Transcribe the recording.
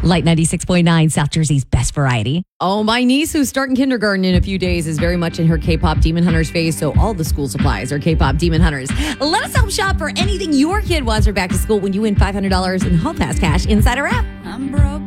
Light 96.9, South Jersey's best variety. Oh, my niece, who's starting kindergarten in a few days, is very much in her K-pop Demon Hunters phase, so all the school supplies are K-pop Demon Hunters. Let us help shop for anything your kid wants for back to school when you win $500 in Hall Pass cash inside our app. I'm broke.